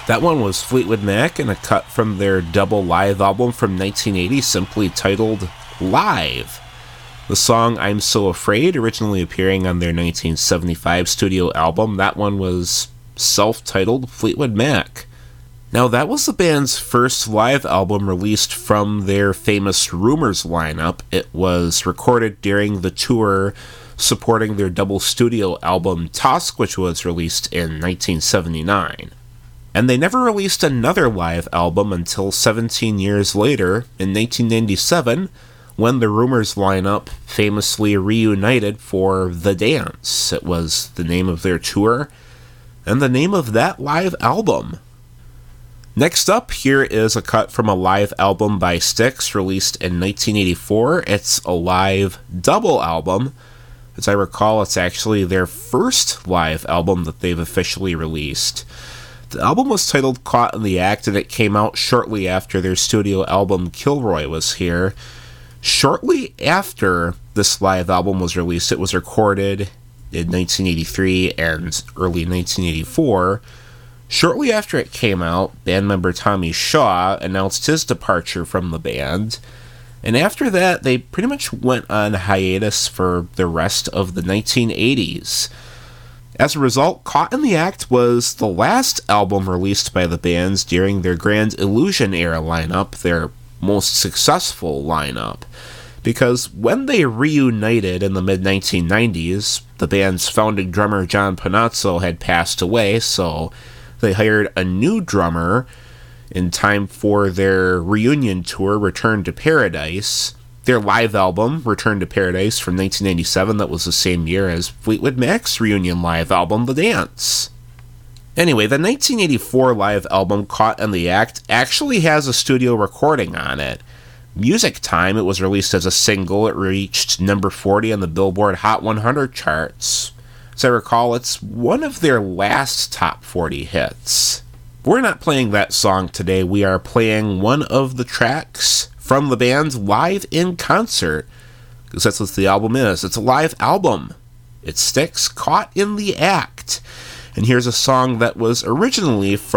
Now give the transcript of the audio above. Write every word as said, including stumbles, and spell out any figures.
That one was Fleetwood Mac and a cut from their double live album from nineteen eighty, simply titled Live. The song I'm So Afraid, originally appearing on their nineteen seventy-five studio album, that one was self-titled Fleetwood Mac. Now, that was the band's first live album released from their famous Rumours lineup. It was recorded during the tour supporting their double studio album Tusk, which was released in nineteen seventy-nine. And they never released another live album until seventeen years later, in nineteen ninety-seven, when the Rumours lineup famously reunited for The Dance. It was the name of their tour, and the name of that live album. Next up, here is a cut from a live album by Styx, released in nineteen eighty-four. It's a live double album. As I recall, it's actually their first live album that they've officially released. The album was titled Caught in the Act, and it came out shortly after their studio album Kilroy was here. Shortly after this live album was released, it was recorded in nineteen eighty-three and early nineteen eighty-four. Shortly after it came out, band member Tommy Shaw announced his departure from the band, and after that, they pretty much went on hiatus for the rest of the nineteen eighties. As a result, Caught in the Act was the last album released by the bands during their Grand Illusion era lineup, their most successful lineup, because when they reunited in the mid nineteen nineties, the band's founding drummer John Panazzo had passed away, so they hired a new drummer in time for their reunion tour, Return to Paradise. Their live album, Return to Paradise, from nineteen ninety-seven, that was the same year as Fleetwood Mac's reunion live album, The Dance. Anyway, the nineteen eighty-four live album, Caught in the Act, actually has a studio recording on it. Music Time, it was released as a single. It reached number forty on the Billboard Hot one hundred charts. As I recall, it's one of their last top forty hits. We're not playing that song today. We are playing one of the tracks from the band live in concert, because that's what the album is. It's a live album. It Styx, Caught in the Act. And here's a song that was originally from